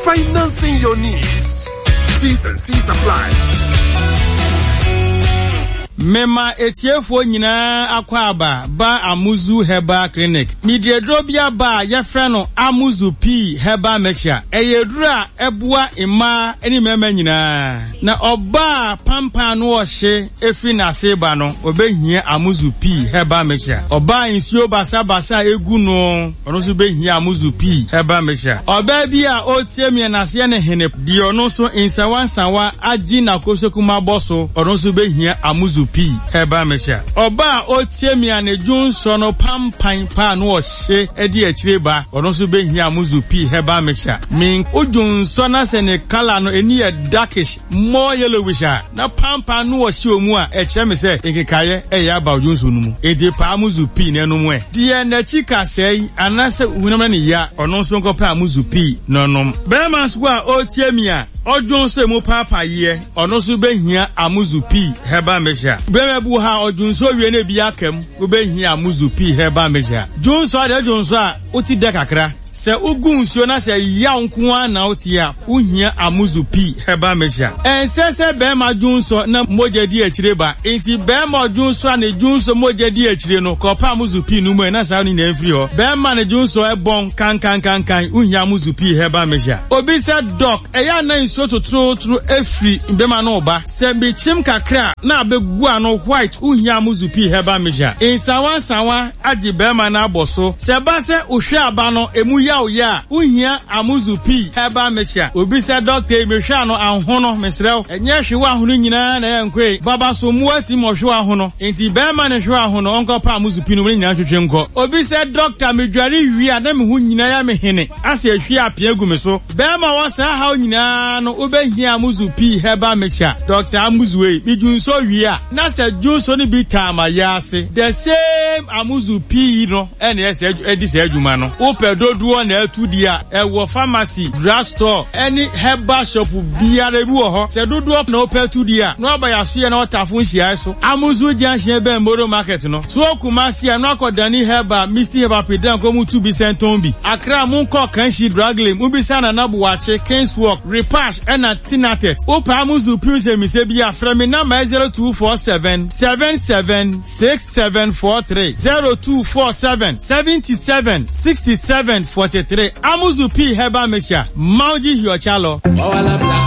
financing your needs. T's and C's apply. Mema etiefo nyina akwaba ba Amuzu Herbal Clinic. Midiedrobia ba yefre no Amuzu P Herbal Mixture. Eyedura ebua ima eni mema nyina. Na oba pampa no ohye efi na seba no obehia Amuzu P Herbal Mixture. Oba insuo basa egu no ono so behia Amuzu P Herbal Mixture. Oba bia otie mi na se ne hene di ono so insawansawa agi na kosokuma boso ono so behia Amuzu P Herbal Mixture. Oba otie mi anejun so no pampan pa no ohye edi akire ba ono so behia Amuzu P Herbal Mixture. Min ojun so na se ne color no eni e darkish more yellowish na pampan no ohye omu a ekire me se ekikaye eya ba ojun so numu edi pa Amuzu P na no mu e die na chika sei anase hunam na ya ono so nko pa Amuzu P no nom brema so a otie mi a ojun so mu papa ye ono so behia Amuzu P Herbal Mixture. Brema bu ha ojun so wie na bi akam wo behia Amuzu P Herbal Mixture. Jun so ade jun so a oti de kakra se ugun so na se ya nko an na oti a uhia Amuzu P Herbal Mixture. Ensese be ma jun so na moja di akire ba enti be ma jun so na jun so moja di akire no ko pa Amuzu P no mu na sa ni na mfiri ho be ma na jun so e bon kan uhia Amuzu P Herbal Mixture. Obi se doc eya na so totru efri be ma no ba se be chim kakra na abegu ano white uhia Amuzu P Herbal Mixture. Insawa agi be ma na aboso se ba se uhwe aba no emu ya uhia Amuzu P Herbal Mixture. Obi se doctor emehwa no ahono mesrew enye hwewa ahono nyina na yankwe baba so muati mo hwewa ahono enti be ma na hwewa ahono onko pa Amuzu P no nyina twetwe nko. Obi se doctor medware wi ada me hu nyina ya me hene ase ahwi apia gu me so be ma wasa ha nyina no obehia Amuzu P Herbal Mixture. Dr. Amuzu we bijun so wi a na se jun so ni bi tama ya ase the same Amuzu P no ene ese edi se adwuma no opedodo na atudia ewo pharmacy drugstore any herbal shop biare bi wo ho se dodo na opetudia no abaya so ye na otafo nhia so Amuzu junction be mboro market no so kumasi na akodani herbal Mr. Herbal Pedan ko mu 2 bi sentombi Accra mu ko kanshi draglem mu bi sana na buwache Kingswalk Repash and Tinatet opa Amuzu P se mi se bia fra me number 0247 776743 0247 77 67 43 Amuzu P Herbal Mixture. Mauji Hiochalo.